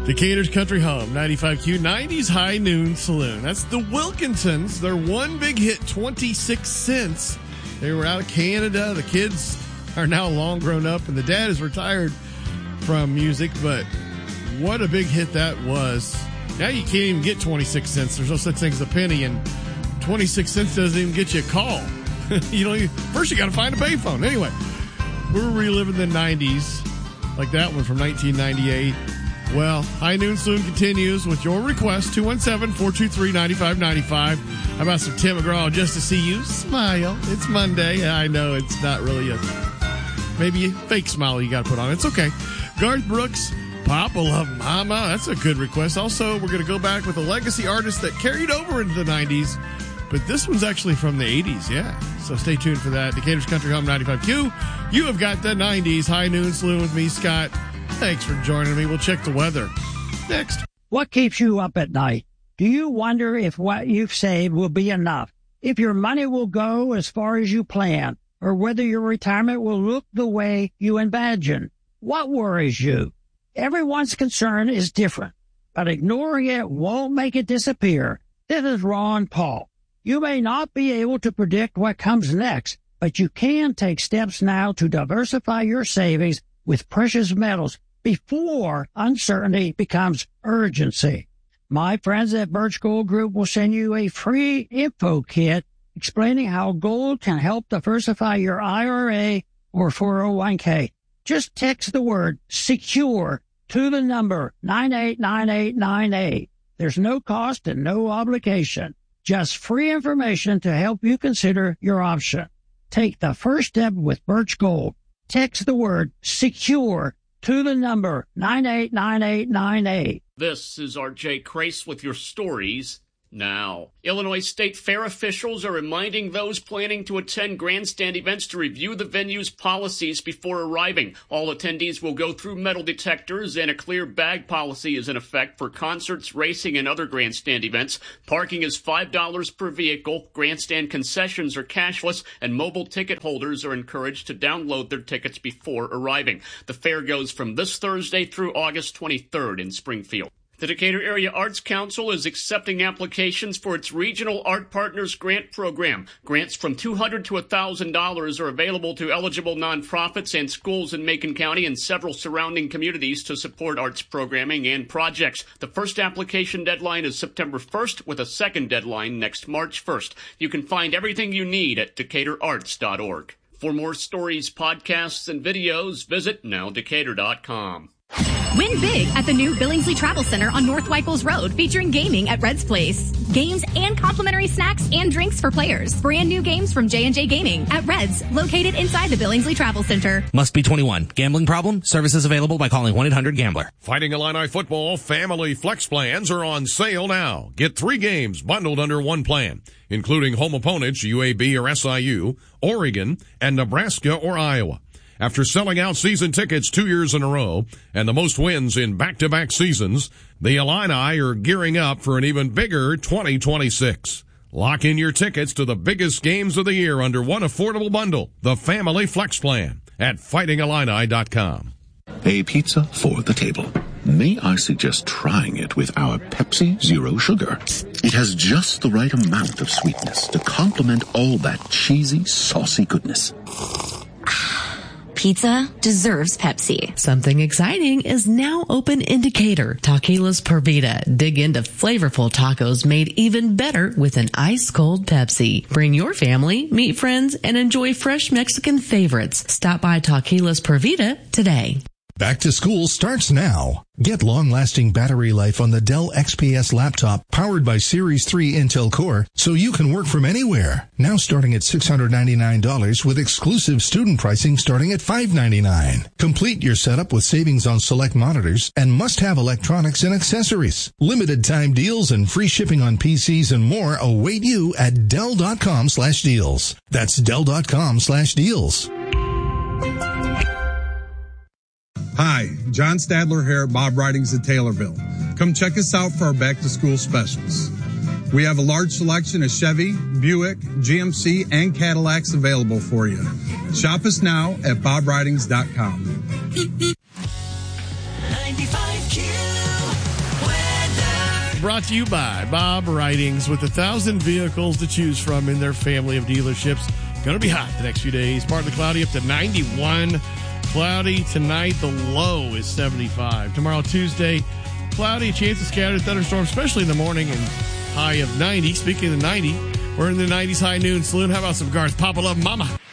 Decatur's Country Home, 95Q, 90s High Noon Saloon. That's the Wilkinsons. Their one big hit, 26 Cents. They were out of Canada. The kids are now long grown up, and the dad is retired from music, but what a big hit that was. Now you can't even get 26 cents. There's no such thing as a penny, and 26 cents doesn't even get you a call. First you got to find a payphone. Anyway, we're reliving the 90s, like that one from 1998. Well, High Noon Saloon continues with your request, 217-423-9595. How about some Tim McGraw, Just to See You Smile? It's Monday. I know it's not really maybe a fake smile you got to put on. It's okay. Garth Brooks, Papa Love Mama. That's a good request. Also, we're going to go back with a legacy artist that carried over into the 90s, but this one's actually from the 80s, yeah. So stay tuned for that. Decatur's Country Home 95Q. You have got the 90s High Noon Saloon with me, Scott. Thanks for joining me. We'll check the weather next. What keeps you up at night? Do you wonder if what you've saved will be enough? If your money will go as far as you plan? Or whether your retirement will look the way you imagine? What worries you? Everyone's concern is different, but ignoring it won't make it disappear. This is Ron Paul. You may not be able to predict what comes next, but you can take steps now to diversify your savings with precious metals before uncertainty becomes urgency. My friends at Birch Gold Group will send you a free info kit explaining how gold can help diversify your IRA or 401k. Just text the word SECURE to the number 989898. There's no cost and no obligation. Just free information to help you consider your option. Take the first step with Birch Gold. Text the word SECURE to the number 989898. This is R.J. Crace with your stories now. Illinois State Fair officials are reminding those planning to attend grandstand events to review the venue's policies before arriving. All attendees will go through metal detectors, and a clear bag policy is in effect for concerts, racing, and other grandstand events. Parking is $5 per vehicle. Grandstand concessions are cashless, and mobile ticket holders are encouraged to download their tickets before arriving. The fair goes from this Thursday through August 23rd in Springfield. The Decatur Area Arts Council is accepting applications for its Regional Art Partners Grant Program. Grants from $200 to $1,000 are available to eligible nonprofits and schools in Macon County and several surrounding communities to support arts programming and projects. The first application deadline is September 1st, with a second deadline next March 1st. You can find everything you need at DecaturArts.org. For more stories, podcasts, and videos, visit nowdecatur.com. Win big at the new Billingsley Travel Center on North Whitehall's Road, featuring gaming at Red's Place. Games and complimentary snacks and drinks for players. Brand new games from J&J Gaming at Red's, located inside the Billingsley Travel Center. Must be 21. Gambling problem? Services available by calling 1-800-GAMBLER. Fighting Illini football family flex plans are on sale now. Get 3 games bundled under one plan, including home opponents UAB or SIU, Oregon, and Nebraska or Iowa. After selling out season tickets 2 years in a row and the most wins in back-to-back seasons, the Illini are gearing up for an even bigger 2026. Lock in your tickets to the biggest games of the year under one affordable bundle, the Family Flex Plan, at fightingillini.com. A pizza for the table. May I suggest trying it with our Pepsi Zero Sugar? It has just the right amount of sweetness to complement all that cheesy, saucy goodness. Pizza deserves Pepsi. Something exciting is now open in Decatur. Taquilas Per Vida. Dig into flavorful tacos made even better with an ice-cold Pepsi. Bring your family, meet friends, and enjoy fresh Mexican favorites. Stop by Taquilas Per Vida today. Back to school starts now. Get long-lasting battery life on the Dell XPS laptop powered by Series 3 Intel Core so you can work from anywhere. Now starting at $699 with exclusive student pricing starting at $599. Complete your setup with savings on select monitors and must-have electronics and accessories. Limited time deals and free shipping on PCs and more await you at Dell.com/deals. That's Dell.com/deals. Hi, John Stadler here at Bob Writings in Taylorville. Come check us out for our back-to-school specials. We have a large selection of Chevy, Buick, GMC, and Cadillacs available for you. Shop us now at BobWritings.com. 95Q. brought to you by Bob Writings, with 1,000 vehicles to choose from in their family of dealerships. Going to be hot the next few days. Partly cloudy up to 91. Cloudy tonight. The low is 75. Tomorrow, Tuesday, cloudy, a chance of scattered thunderstorms, especially in the morning, and high of 90. Speaking of the 90, we're in the 90s high noon saloon. How about some Garth Papa Love Mama?